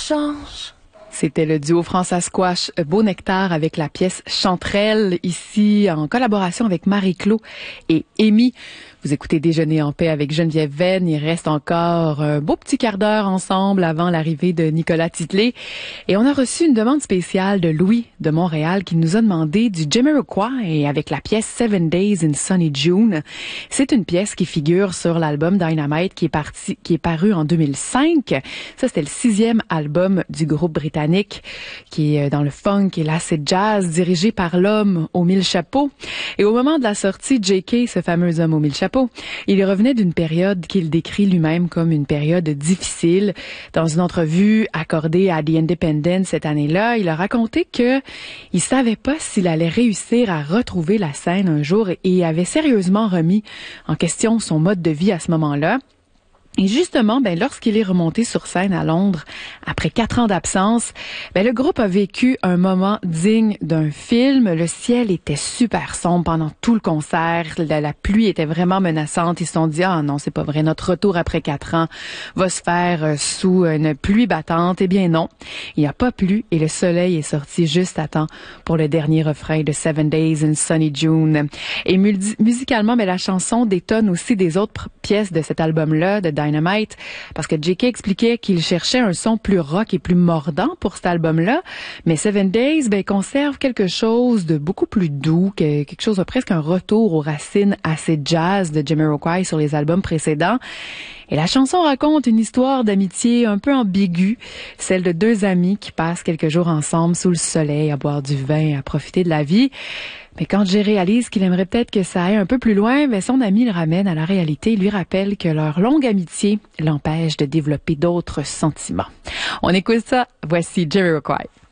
change. C'était le duo François Squash Beau Nectar avec la pièce Chanterelle, ici en collaboration avec Marie-Claude et Amy. Vous écoutez Déjeuner en paix avec Geneviève Venn. Il reste encore un beau petit quart d'heure ensemble avant l'arrivée de Nicolas Titley. Et on a reçu une demande spéciale de Louis de Montréal qui nous a demandé du Jamiroquai avec la pièce 7 Days in Sunny June. C'est une pièce qui figure sur l'album Dynamite qui est paru en 2005. Ça, c'était le 6e album du groupe britannique qui est dans le funk et l'acid jazz dirigé par l'homme aux 1000 chapeaux. Et au moment de la sortie, J.K., ce fameux homme aux 1000 chapeaux, il revenait d'une période qu'il décrit lui-même comme une période difficile. Dans une entrevue accordée à The Independent cette année-là, il a raconté que il savait pas s'il allait réussir à retrouver la scène un jour et avait sérieusement remis en question son mode de vie à ce moment-là. Et justement, lorsqu'il est remonté sur scène à Londres, après 4 ans d'absence, le groupe a vécu un moment digne d'un film. Le ciel était super sombre pendant tout le concert. La pluie était vraiment menaçante. Ils se sont dit, ah non, c'est pas vrai, notre retour après 4 ans va se faire sous une pluie battante. Eh bien non, il n'y a pas plu et le soleil est sorti juste à temps pour le dernier refrain de 7 Days in Sunny June. Et musicalement, la chanson détonne aussi des autres pièces de cet album-là, de Dynamite, parce que J.K. expliquait qu'il cherchait un son plus rock et plus mordant pour cet album-là, mais 7 Days conserve quelque chose de beaucoup plus doux, quelque chose de presque un retour aux racines assez jazz de Jamiroquai sur les albums précédents. Et la chanson raconte une histoire d'amitié un peu ambiguë, celle de 2 amis qui passent quelques jours ensemble sous le soleil à boire du vin, à profiter de la vie. Mais quand Jay réalise qu'il aimerait peut-être que ça aille un peu plus loin, son ami le ramène à la réalité et lui rappelle que leur longue amitié l'empêche de développer d'autres sentiments. On écoute ça, voici Jamiroquai.